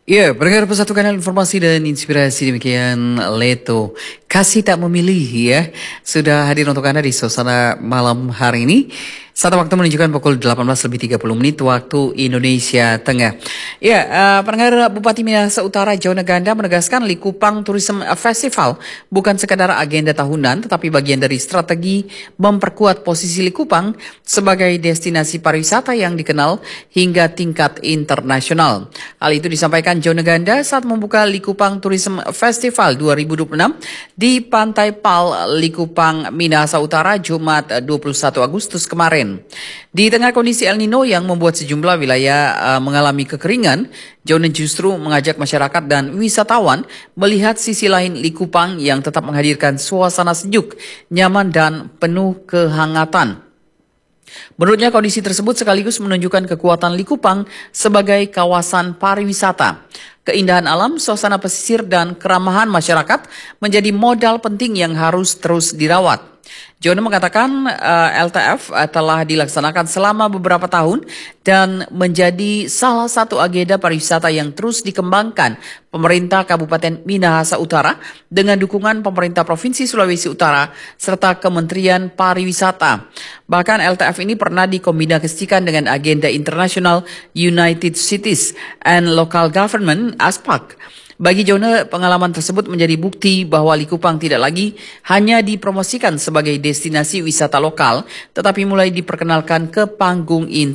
Ya, pendengar Persatu Kanal Informasi dan Inspirasi demikian Leto. Kasih tak memilih ya. Sudah hadir untuk Anda di suasana malam hari ini. Satu waktu menunjukkan pukul 18:30 waktu Indonesia Tengah. Ya, pendengar Bupati Minahasa Utara Jawa Neganda menegaskan Likupang Tourism Festival bukan sekadar agenda tahunan tetapi bagian dari strategi memperkuat posisi Likupang sebagai destinasi pariwisata yang dikenal hingga tingkat internasional. Hal itu disampaikan Jawa Neganda saat membuka Likupang Tourism Festival 2026 di Pantai Pal, Likupang, Minahasa Utara, Jumat 21 Agustus kemarin. Di tengah kondisi El Nino yang membuat sejumlah wilayah mengalami kekeringan, Jawa justru mengajak masyarakat dan wisatawan melihat sisi lain Likupang yang tetap menghadirkan suasana sejuk, nyaman, dan penuh kehangatan. Menurutnya kondisi tersebut sekaligus menunjukkan kekuatan Likupang sebagai kawasan pariwisata. Keindahan alam, suasana pesisir, dan keramahan masyarakat menjadi modal penting yang harus terus dirawat. Jono mengatakan LTF telah dilaksanakan selama beberapa tahun dan menjadi salah satu agenda pariwisata yang terus dikembangkan pemerintah Kabupaten Minahasa Utara dengan dukungan pemerintah Provinsi Sulawesi Utara serta Kementerian Pariwisata. Bahkan LTF ini pernah dikombinasikan dengan agenda internasional United Cities and Local Government (ASPAC). Bagi Jono, pengalaman tersebut menjadi bukti bahwa Likupang tidak lagi hanya dipromosikan sebagai destinasi wisata lokal, tetapi mulai diperkenalkan ke panggung internasional.